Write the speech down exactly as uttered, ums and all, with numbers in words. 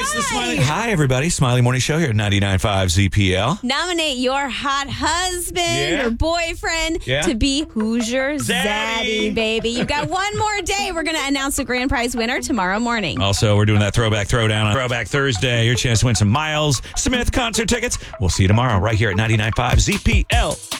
It's the Smiley. Hi. Hi, everybody. Smiley Morning Show here at ninety-nine point five Z P L. Nominate your hot husband Yeah. or boyfriend Yeah. to be Hoosier Zaddy. Zaddy, baby. You've got one more day. We're going to announce the grand prize winner tomorrow morning. Also, we're doing that throwback throwdown on Throwback Thursday. Your chance to win some Miles Smith concert tickets. We'll see you tomorrow right here at ninety-nine point five Z P L.